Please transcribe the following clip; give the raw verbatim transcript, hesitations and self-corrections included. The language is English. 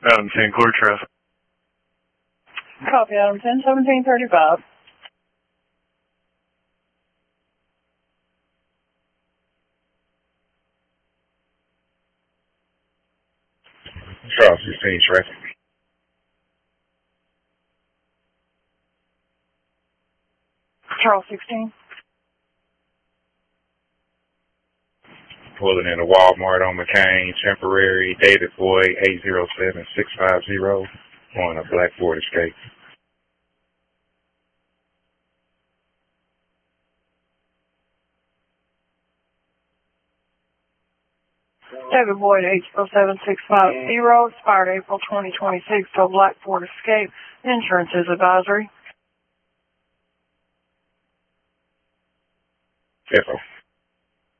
Adam ten, clear traffic. Copy, Adam ten, seventeen thirty-five. Charles sixteen, traffic. Charles sixteen. Pulling in a Walmart on McCain, temporary, David Boy, eight zero seven six five zero, on a Black Ford Escape. David Boyd, eight zero seven six five zero, expired April twenty twenty-six, to Black Ford Escape. Insurance is advisory. F O.